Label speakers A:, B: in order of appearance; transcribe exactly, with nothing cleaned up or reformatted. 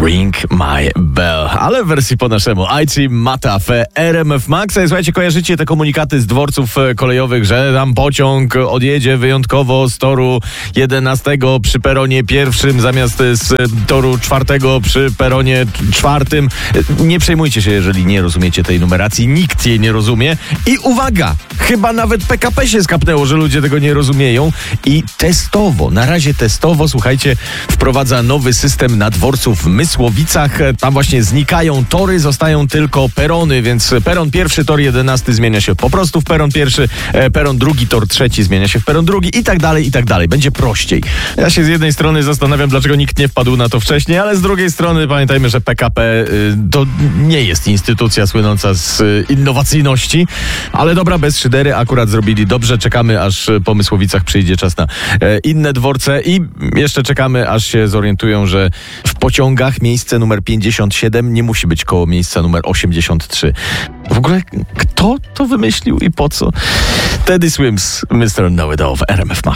A: Ring My Bell, ale w wersji po naszemu. Aichi Mata w R M F Max. Słuchajcie, kojarzycie te komunikaty z dworców kolejowych, że tam pociąg odjedzie wyjątkowo z toru jedenastego przy peronie pierwszym zamiast z toru czwartego przy peronie czwartym. Nie przejmujcie się, jeżeli nie rozumiecie tej numeracji. Nikt jej nie rozumie. I uwaga, chyba nawet P K P się skapnęło, że ludzie tego nie rozumieją. I testowo, na razie testowo, słuchajcie, wprowadza nowy system na dworcu w Mysłowicach. Tam właśnie znikają tory, zostają tylko perony, więc peron pierwszy, tor jedenasty zmienia się po prostu w peron pierwszy, peron drugi, tor trzeci zmienia się w peron drugi i tak dalej, i tak dalej. Będzie prościej. Ja się z jednej strony zastanawiam, dlaczego nikt nie wpadł na to wcześniej, ale z drugiej strony pamiętajmy, że P K P y, to nie jest instytucja słynąca z y, innowacyjności, ale dobra, bez szydery akurat zrobili dobrze. Czekamy, aż po Mysłowicach przyjdzie czas na y, inne dworce i jeszcze czekamy, aż się zorientują, że w pociągach miejsce numer pięćdziesiąt siedem nie musi być koło miejsca numer osiemdziesiąt trzy. W ogóle kto to wymyślił i po co? Teddy Swims, mister Know It All w R M F Max.